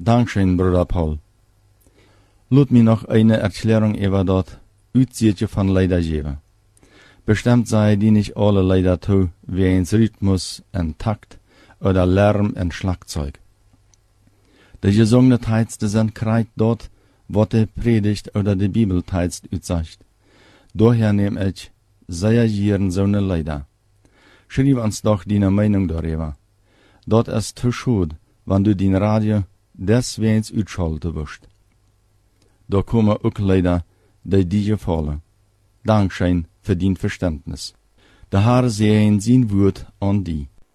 Dankeschön, Bruder Paul. Laat mir noch eine Erklärung über das Uitzietje von Leider geben. Bestimmt sei die nicht alle Leider zu, wie ins Rhythmus und Takt oder Lärm und Schlagzeug. Die gesungene Texte sind kreit dort, was die Predigt oder die Bibeltext utsagt. Daher nehme ich sehr gern so eine Leider. Schreib uns doch deine Meinung darüber. Dort ist zu schade, wenn du den Radio deswegen utschalten wirst. Da kommen auch Leider, die dir gefallen. Dankeschön für dein Verständnis. Der Herr sehe in sein Wort an die.